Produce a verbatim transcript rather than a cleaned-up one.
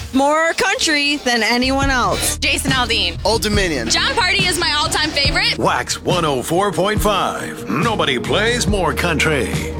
more country than anyone else. Jason Aldean. Old Dominion. John Party is my all-time favorite. Wax one oh four point five. Nobody plays more country.